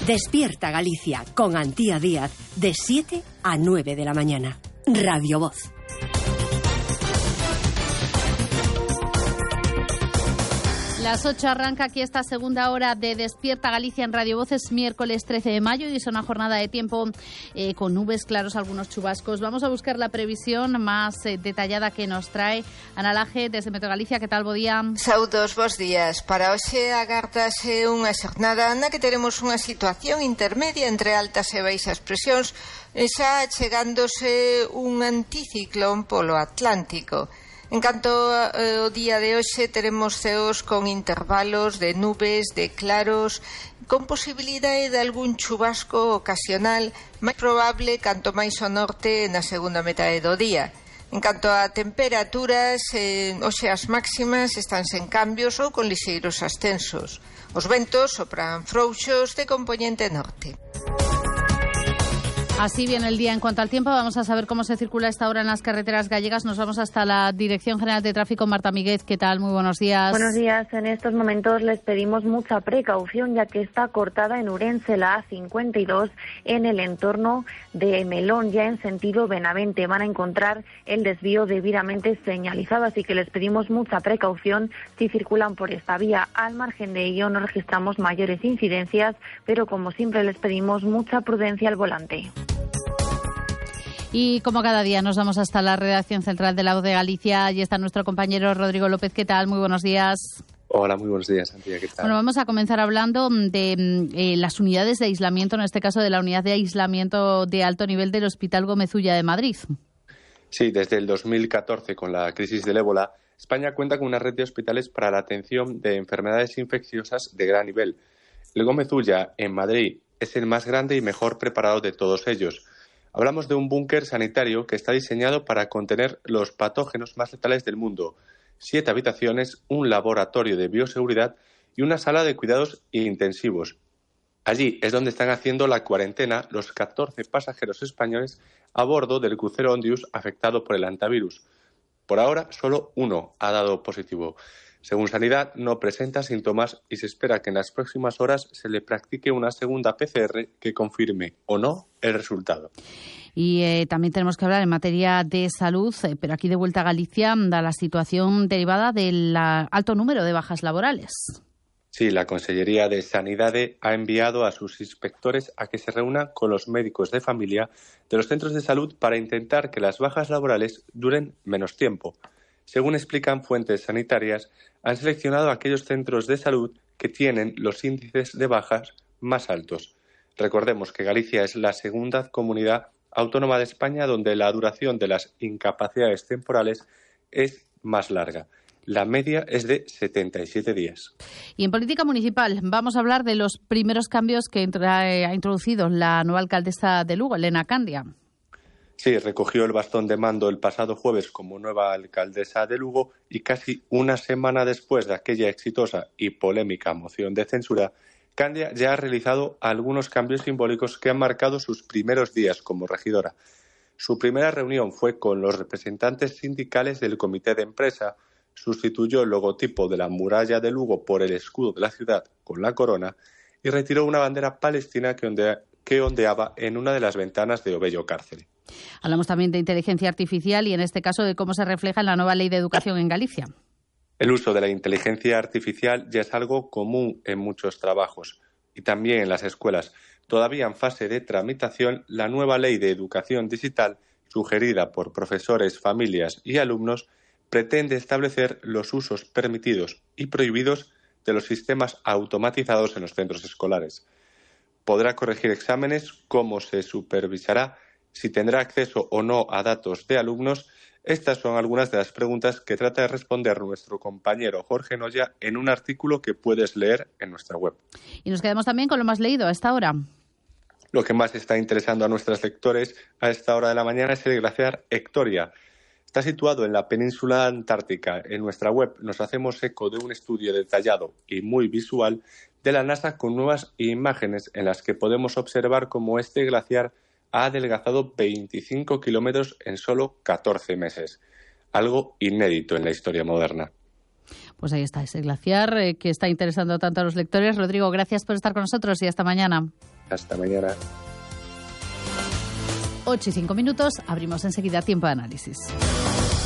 Despierta Galicia con Antía Díaz de 7 a 9 de la mañana. Radio Voz. Las 8 arranca aquí esta segunda hora de Despierta Galicia en Radio Voz. Es miércoles 13 de mayo y es una jornada de tiempo con nubes, claros, algunos chubascos. Vamos a buscar la previsión más detallada que nos trae Ana Laje desde Meteo Galicia. Que tal, bo día? Saudos, bos días. Para hoxe agardase unha xornada na que teremos unha situación intermedia entre altas e baixas presións, xa chegándose un anticiclón polo Atlántico. En canto ao día de hoxe, teremos ceos con intervalos de nubes, de claros, con posibilidade de algún chubasco ocasional, máis probable canto máis ao norte na segunda metade do día. En canto a temperaturas, hoxe as máximas están sen cambios ou con lixeiros ascensos. Os ventos sopran frouxos de compoñente norte. Así viene el día. En cuanto al tiempo, vamos a saber cómo se circula a esta hora en las carreteras gallegas. Nos vamos hasta la Dirección General de Tráfico. Marta Míguez, ¿qué tal? Muy buenos días. Buenos días. En estos momentos les pedimos mucha precaución, ya que está cortada en Ourense la A52 en el entorno de Melón, ya en sentido Benavente. Van a encontrar el desvío debidamente señalizado, así que les pedimos mucha precaución si circulan por esta vía. Al margen de ello, no registramos mayores incidencias, pero como siempre les pedimos mucha prudencia al volante. Y como cada día nos vamos hasta la redacción central de La Voz de Galicia. Allí está nuestro compañero Rodrigo López. ¿Qué tal? Muy buenos días. Hola, muy buenos días, Antía. ¿Qué tal? Bueno, vamos a comenzar hablando de las unidades de aislamiento, en este caso de la unidad de aislamiento de alto nivel del Hospital Gómez Ulla de Madrid. Sí, desde el 2014, con la crisis del ébola, España cuenta con una red de hospitales para la atención de enfermedades infecciosas de gran nivel. El Gómez Ulla, en Madrid, es el más grande y mejor preparado de todos ellos. Hablamos de un búnker sanitario que está diseñado para contener los patógenos más letales del mundo. 7 habitaciones, un laboratorio de bioseguridad y una sala de cuidados intensivos. Allí es donde están haciendo la cuarentena los 14 pasajeros españoles a bordo del crucero Ondius afectado por el hantavirus. Por ahora, solo uno ha dado positivo. Según Sanidad, no presenta síntomas y se espera que en las próximas horas se le practique una segunda PCR que confirme o no el resultado. Y también tenemos que hablar en materia de salud, pero aquí de vuelta a Galicia, da la situación derivada del alto número de bajas laborales. Sí, la Consellería de Sanidad ha enviado a sus inspectores a que se reúnan con los médicos de familia de los centros de salud para intentar que las bajas laborales duren menos tiempo. Según explican fuentes sanitarias, han seleccionado aquellos centros de salud que tienen los índices de bajas más altos. Recordemos que Galicia es la segunda comunidad autónoma de España donde la duración de las incapacidades temporales es más larga. La media es de 77 días. Y en política municipal vamos a hablar de los primeros cambios que ha introducido la nueva alcaldesa de Lugo, Elena Candia. Sí, recogió el bastón de mando el pasado jueves como nueva alcaldesa de Lugo y casi una semana después de aquella exitosa y polémica moción de censura, Candia ya ha realizado algunos cambios simbólicos que han marcado sus primeros días como regidora. Su primera reunión fue con los representantes sindicales del comité de empresa, sustituyó el logotipo de la muralla de Lugo por el escudo de la ciudad con la corona y retiró una bandera palestina que ondeaba en una de las ventanas de Obello Cárcel. Hablamos también de inteligencia artificial y en este caso de cómo se refleja en la nueva ley de educación en Galicia. El uso de la inteligencia artificial ya es algo común en muchos trabajos y también en las escuelas. Todavía en fase de tramitación, la nueva ley de educación digital, sugerida por profesores, familias y alumnos, pretende establecer los usos permitidos y prohibidos de los sistemas automatizados en los centros escolares. Podrá corregir exámenes, cómo se supervisará, si tendrá acceso o no a datos de alumnos. Estas son algunas de las preguntas que trata de responder nuestro compañero Jorge Noya en un artículo que puedes leer en nuestra web. Y nos quedamos también con lo más leído a esta hora. Lo que más está interesando a nuestros lectores a esta hora de la mañana es el glaciar Hectoria. Está situado en la península antártica. En nuestra web nos hacemos eco de un estudio detallado y muy visual de la NASA con nuevas imágenes en las que podemos observar cómo este glaciar ha adelgazado 25 kilómetros en solo 14 meses. Algo inédito en la historia moderna. Pues ahí está ese glaciar que está interesando tanto a los lectores. Rodrigo, gracias por estar con nosotros y hasta mañana. Hasta mañana. 8:05, abrimos enseguida Tiempo de Análisis.